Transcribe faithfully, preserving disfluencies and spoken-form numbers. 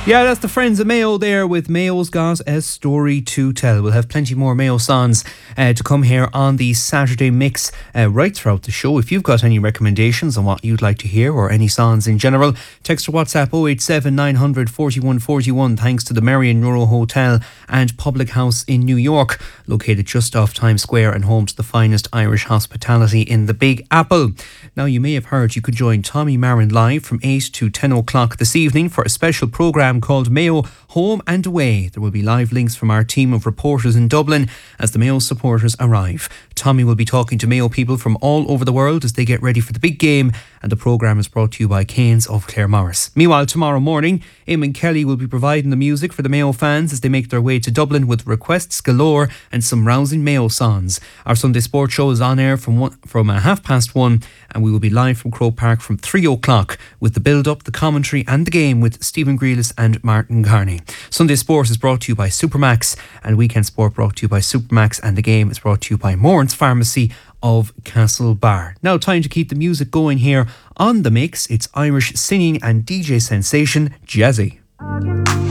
Yeah, that's the friends of Mayo there with Mayo's got a story to tell. We'll have plenty more Mayo songs uh, to come here on the Saturday mix uh, right throughout the show. If you've got any recommendations on what you'd like to hear or any songs in general, text or WhatsApp oh eight seven nine hundred forty-one forty-one thanks to the Marion Euro Hotel and Public House in New York, located just off Times Square and home to the finest Irish hospitality in the Big Apple. Now, you may have heard you could join Tommy Marin live from eight to ten o'clock this evening for a special programme called Mayo Home and Away. There will be live links from our team of reporters in Dublin as the Mayo supporters arrive. Tommy will be talking to Mayo people from all over the world as they get ready for the big game, and the programme is brought to you by Canes of Claremorris. Meanwhile, tomorrow morning, Eamon Kelly will be providing the music for the Mayo fans as they make their way to Dublin with requests galore and some rousing Mayo songs. Our Sunday Sport Show is on air from one, from uh, half past one, and we will be live from Croke Park from three o'clock with the build-up, the commentary and the game with Stephen Grealis and Martin Carney. Sunday Sport is brought to you by Supermax, and Weekend Sport brought to you by Supermax, and the game is brought to you by Moran's Pharmacy of Castlebar. Now, time to keep the music going here on The Mix. It's Irish singing and D J sensation Jazzy.